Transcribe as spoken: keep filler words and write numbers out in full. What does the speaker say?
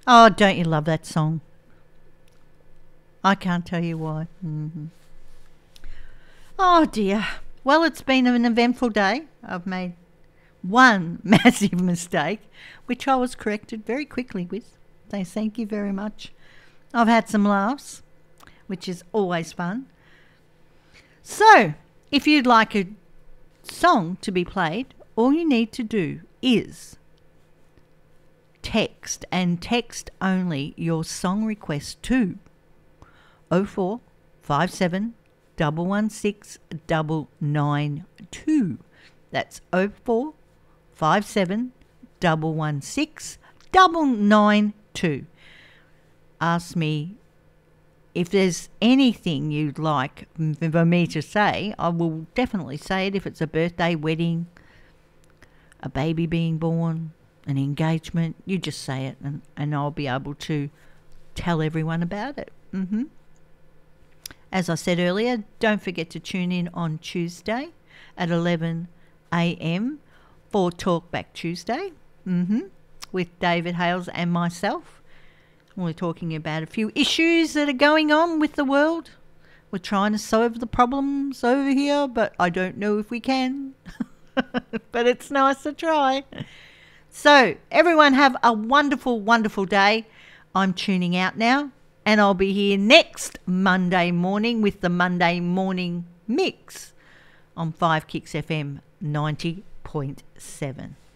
Oh, don't you love that song? I can't tell you why. Mm-hmm. Oh, dear. Well, it's been an eventful day. I've made one massive mistake, which I was corrected very quickly with. So thank you very much. I've had some laughs, which is always fun. So, if you'd like a song to be played, all you need to do is text, and text only, your song request to oh four five seven one one six nine nine two. That's oh four five seven one one six nine nine two. Ask me if there's anything you'd like for me to say. I will definitely say it. If it's a birthday, wedding, a baby being born, an engagement, you just say it, and, and I'll be able to tell everyone about it. Mm-hmm. As I said earlier, don't forget to tune in on Tuesday at eleven a.m. for Talkback Tuesday mm-hmm, with David Hales and myself. We're talking about a few issues that are going on with the world. We're trying to solve the problems over here, but I don't know if we can. But it's nice to try. So, everyone have a wonderful, wonderful day. I'm tuning out now, and I'll be here next Monday morning with the Monday Morning Mix on five Kicks F M ninety point seven.